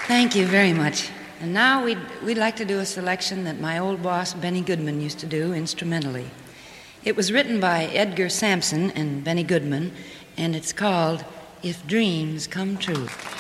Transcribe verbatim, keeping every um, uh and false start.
Thank you very much. And now we'd, we'd like to do a selection that my old boss, Benny Goodman, used to do instrumentally. It was written by Edgar Sampson and Benny Goodman, and it's called If Dreams Come True.